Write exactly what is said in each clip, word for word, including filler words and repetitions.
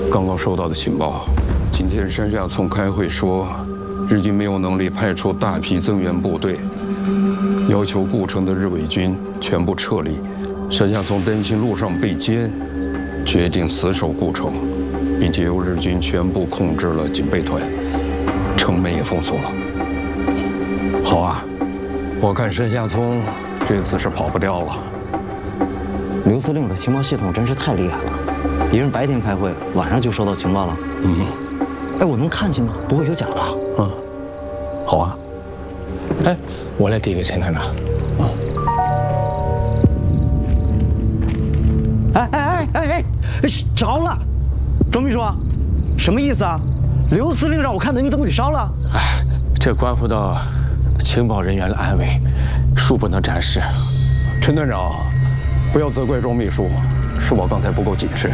刚刚收到的情报，今天山下聪开会说，日军没有能力派出大批增援部队，要求顾城的日伪军全部撤离。山下聪担心路上被歼，决定死守顾城，并且由日军全部控制了警备团，城门也封锁了。好啊，我看山下聪这次是跑不掉了。 刘司令的情报系统真是太厉害了，敌人白天开会，晚上就收到情报了。 嗯， 哎，我能看见吗？不会有假吧？ 嗯，好啊。哎，我来递给陈团长。啊。 哎哎哎哎哎，着了！钟秘书，什么意思啊？刘司令让我看的，你怎么给烧了？ 哎，这关乎到情报人员的安危，恕不能展示。 陈团长，不要责怪钟秘书，是我刚才不够谨慎。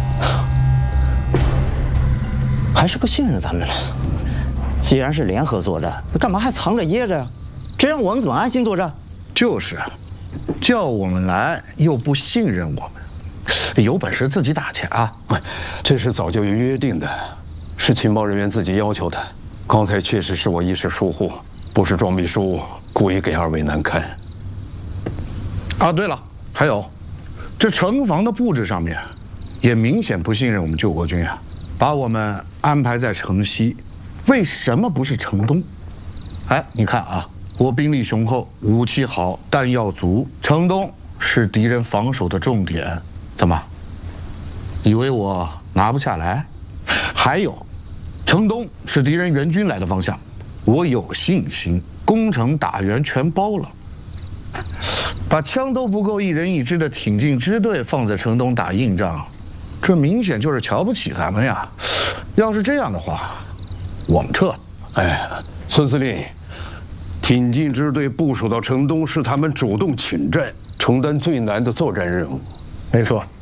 还是不信任咱们呢？既然是联合作战，干嘛还藏着掖着呀？这让我们怎么安心作战？ 就是，叫我们来又不信任我们，有本事自己打去啊！ 这是早就有约定的，是情报人员自己要求的。刚才确实是我一时疏忽，不是庄秘书故意给二位难堪。 啊，对了，还有，这城防的布置上面，也明显不信任我们救国军啊，把我们安排在城西，为什么不是城东？哎，你看啊，我兵力雄厚，武器好，弹药足，城东是敌人防守的重点，怎么？以为我拿不下来？还有，城东是敌人援军来的方向，我有信心攻城打援全包了。把枪都不够一人一支的挺进支队放在城东打硬仗，这明显就是瞧不起咱们呀！要是这样的话，我们撤。 哎，孙司令，挺进支队部署到城东是他们主动请战，承担最难的作战任务。 没错。